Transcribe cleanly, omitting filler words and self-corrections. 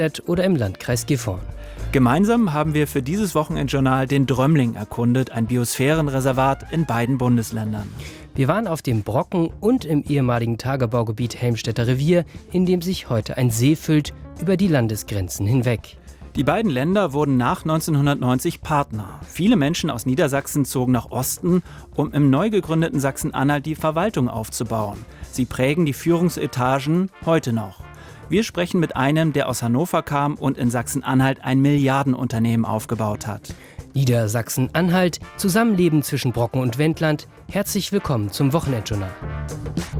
oder im Landkreis Gifhorn. Gemeinsam haben wir für dieses Wochenendjournal den Drömling erkundet, ein Biosphärenreservat in beiden Bundesländern. Wir waren auf dem Brocken und im ehemaligen Tagebaugebiet Helmstedter Revier, in dem sich heute ein See füllt, über die Landesgrenzen hinweg. Die beiden Länder wurden nach 1990 Partner. Viele Menschen aus Niedersachsen zogen nach Osten, um im neu gegründeten Sachsen-Anhalt die Verwaltung aufzubauen. Sie prägen die Führungsetagen heute noch. Wir sprechen mit einem, der aus Hannover kam und in Sachsen-Anhalt ein Milliardenunternehmen aufgebaut hat. Niedersachsen-Anhalt, Zusammenleben zwischen Brocken und Wendland. Herzlich willkommen zum Wochenendjournal.